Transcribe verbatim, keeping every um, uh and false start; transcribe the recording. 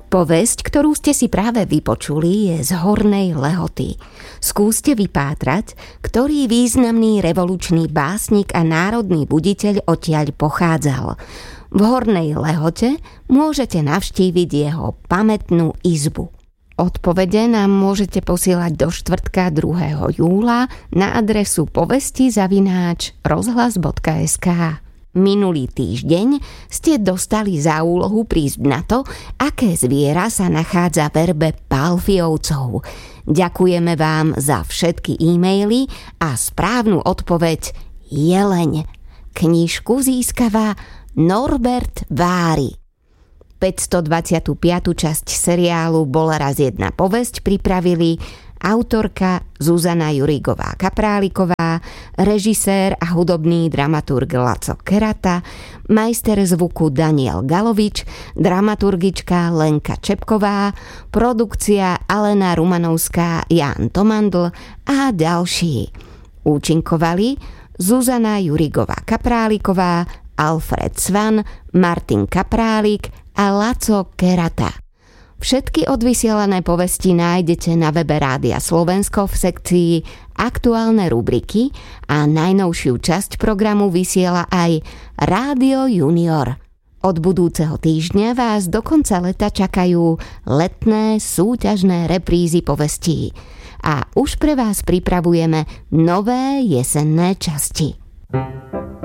Povesť, ktorú ste si práve vypočuli, je z Hornej Lehoty. Skúste vypátrať, ktorý významný revolučný básnik a národný buditeľ odtiaľ pochádzal. V Hornej Lehote môžete navštíviť jeho pamätnú izbu. Odpovede nám môžete posielať do štvrtka druhého júla na adresu povesti zavináč rozhlas bodka es ká. Minulý týždeň ste dostali za úlohu prísť na to, aké zviera sa nachádza v erbe Pálfiovcov. Ďakujeme vám za všetky e-maily a správnu odpoveď jeleň. Knižku získava Norbert Vári. päťstodvadsiatu piatu časť seriálu Bola raz jedna povesť pripravili autorka Zuzana Jurigová Kapráliková, režisér a hudobný dramaturg Laco Kerata, majster zvuku Daniel Galovič, dramaturgička Lenka Čepková, produkcia Alena Rumanovská, Ján Tomandl a ďalší. Účinkovali Zuzana Jurigová Kapráliková, Alfred Svan, Martin Kaprálik a Laco Kerata. Všetky odvysielané povesti nájdete na webe Rádia Slovensko v sekcii Aktuálne rubriky a najnovšiu časť programu vysiela aj Rádio Junior. Od budúceho týždňa vás do konca leta čakajú letné súťažné reprízy povestí. A už pre vás pripravujeme nové jesenné časti.